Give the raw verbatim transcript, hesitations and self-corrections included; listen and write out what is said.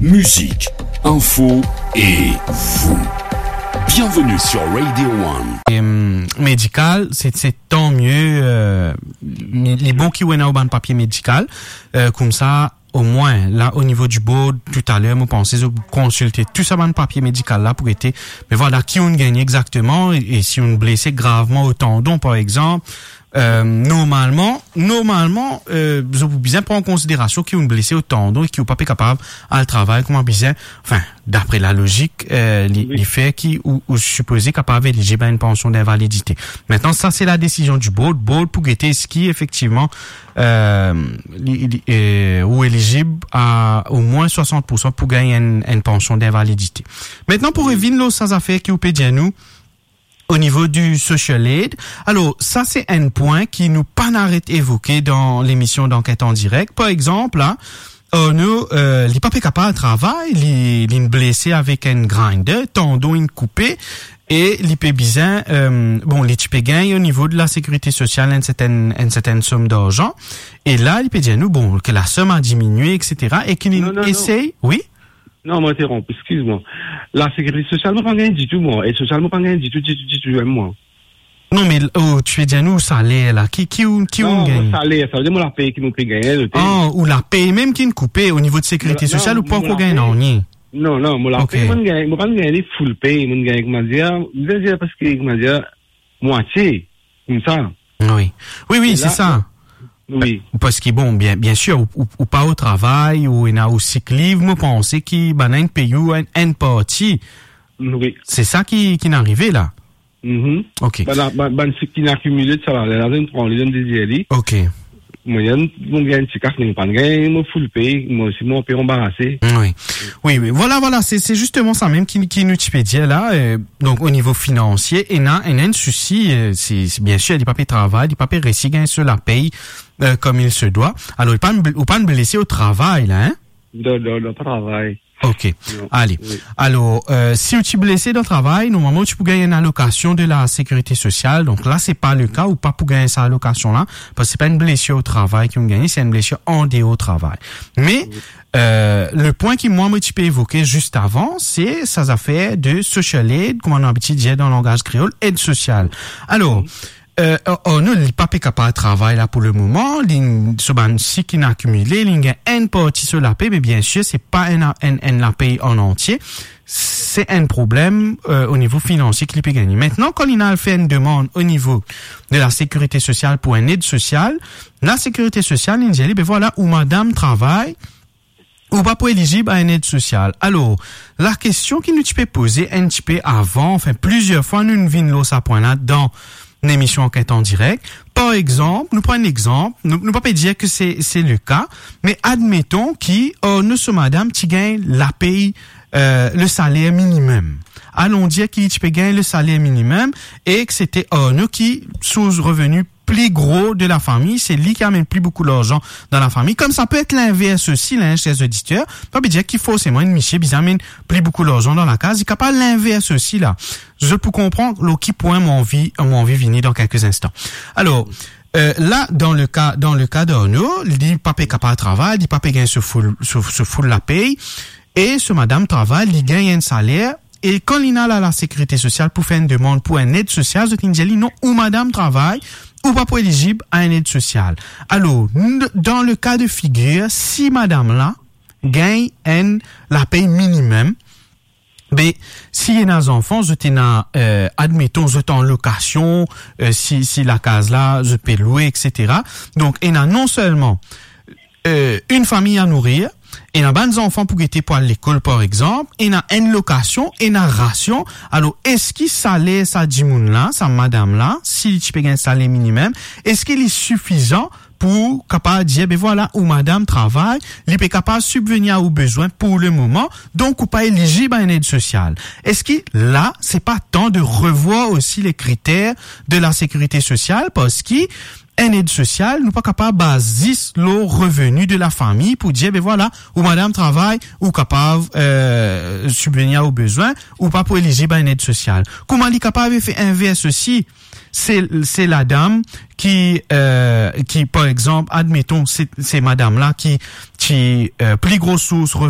musique, info et vous. Bienvenue sur Radio One. Et, hum, médical, c'est, c'est tant mieux. Euh, les bons qui ont un papier médical, euh, comme ça, au moins, là, au niveau du board, tout à l'heure, vous pensez consulter tout ça, un papier médical là pour être, mais voilà, qui on gagne exactement, et, et si on est blessé gravement au tendon, par exemple, euh, normalement, normalement, euh, vous avez bien prendre en considération qui ont blessé au tendon et qui n'ont pas capable à le travail, comment bien, enfin, d'après la logique, euh, les, oui. les faits qui, ou, ou supposés capables d'éligible à une pension d'invalidité. Maintenant, ça, c'est la décision du board, board pour guetter ce qui, effectivement, euh, li, li, euh, ou éligible à au moins soixante pour cent pour gagner une, une pension d'invalidité. Maintenant, pour éviter l'autre, ça, ça fait qui vous peut dire nous, au niveau du social aid. Alors, ça, c'est un point qui nous pas n'arrête évoqué dans l'émission d'enquête en direct. Par exemple, là, euh, nous, euh, les papiers capables de travail, les, les blessés avec un grinder, tendon, une coupée, et les pébisins, euh, bon, les types gagnent au niveau de la sécurité sociale une certaine, une certaine somme d'argent. Et là, les pédiens nous, bon, que la somme a diminué, et cetera, et qu'ils essayent, oui? Non, moi, t'interromps, excuse-moi. La sécurité sociale, moi, pas gagné du tout, moi. Et sociale, moi, pas gagné du tout, du tout, du tout, moi. Non, mais, oh, tu es déjà nous, salaire, là. Qui, qui, qui, on gagne? Non, salaire, ça veut dire, moi, la paye qui nous paye gagner. Oh, ou la paye, même qui nous coupe au niveau de sécurité non, sociale, non, ou pas qu'on gagne, non, ni? Non, non, moi, la paye, moi, je gagne, moi, pas gagner full paye, moi, je gagne, comment dire, je veux dire, parce que, comment dire, moitié, comme ça. Oui. Oui, oui, c'est ça. Oui. Parce que bon, bien, bien sûr, ou, ou, ou pas au travail, ou il y a aussi que livre, moi, pensez qu'il y a un pays ou un, un parti. Oui. C'est ça qui, qui est arrivé, là. Mm-hmm. OK. Ben, ben, ben, ce qui n'a accumulé de salaire, là, on prend les donne des délits. OK. Moi, il y a un petit cas qui n'est pas gagné, moi, full pay, moi aussi, moi, on peut embarrasser. Oui. Oui, oui. Voilà, voilà. C'est, c'est justement ça même qui, qui nous dit là. Euh, donc, au niveau financier, il y a un souci, euh, c'est, c'est bien sûr, il n'y a pas de travail, il n'y a pas de récit, gain sur la paye, euh, comme il se doit. Alors, il n'y a pas de blessé au travail, là, hein? Non, non, non, pas travail. OK. Non. Allez. Oui. Alors, euh, si tu es blessé dans le travail, normalement, tu peux gagner une allocation de la sécurité sociale. Donc là, c'est pas le cas ou pas pour gagner cette allocation-là, parce que c'est pas une blessure au travail qui ont gagné, c'est une blessure en dehors au travail. Mais, oui. euh, le point qui, moi, tu peux évoquer juste avant, c'est ça affaire de social aid, comme on a l'habitude de dire dans le langage créole, aide sociale. Alors, oui. Euh, oh, nous, les papiers capables de travail, là, pour le moment, les, ce qui n'a accumulé, il y a une partie sur la paie, mais bien sûr, c'est pas un, un, un, la paie en entier. C'est un problème, euh, au niveau financier qu'il peut gagner. Maintenant, quand il a fait une demande au niveau de la sécurité sociale pour une aide sociale, la sécurité sociale, il dit, ben voilà, où madame travaille, ou pas pour éligible à une aide sociale. Alors, la question qui nous peut poser un petit peu avant, enfin, plusieurs fois, nous, nous venons à point là, dans une émission enquête en direct. Par exemple, nous prenons un exemple, nous ne pouvons pas dire que c'est, c'est le cas, mais admettons qui, oh, nous sommes madame, qui gagne la paye, euh, le salaire minimum. Allons dire qu'il peut gagner le salaire minimum et que c'était, oh, nous qui, sous revenu plus gros de la famille, c'est lui qui amène plus beaucoup d'argent dans la famille. Comme ça peut être l'inverse aussi, là, chez les auditeurs. Pas dire qu'il faut, c'est moi, une michée, ils amènent plus beaucoup d'argent dans la case. Il n'y a pas l'inverse aussi, là. Je peux comprendre, là, qui point mon envie, mon envie venir dans quelques instants. Alors, euh, là, dans le cas, dans le cas d'Arnaud, il dit, papa est capable de travail, il dit, papa gagne ce full, ce, ce full la paye, et ce madame travaille, il gagne un salaire, et quand il a là, la sécurité sociale pour faire une demande pour une aide sociale, je dis, non, ou madame travaille, ou pas pour éligible à une aide sociale. Alors, dans le cas de figure, si madame là gagne une, la paye minimum, ben, si y a des enfants, je t'ai euh, admettons, je t'en location, euh, si, si la case là, je peux louer, et cetera. Donc, il y a non seulement, euh, une famille à nourrir, il y a des enfants pour guetter pour aller à l'école, par exemple, il y a une location, il y a une ration. Alors, est-ce qu'il salaire, ça dit moun là, ça madame là, si tu peux gagner un salaire minimum, est-ce qu'il est suffisant pour capable dire, ben voilà, où madame travaille, il est capable de subvenir aux besoins pour le moment, donc ou pas éligible à une aide sociale. Est-ce que là, c'est pas temps de revoir aussi les critères de la sécurité sociale parce que une aide sociale, nous pas capable de baser le revenu de la famille pour dire, ben voilà, où madame travaille, ou capable, euh, subvenir aux besoins, ou pas pour éligible à une aide sociale. Comment il est capable de faire inverse aussi? C'est, c'est la dame qui, euh, qui, par exemple, admettons, c'est, c'est madame là qui, qui, euh, plus grosse source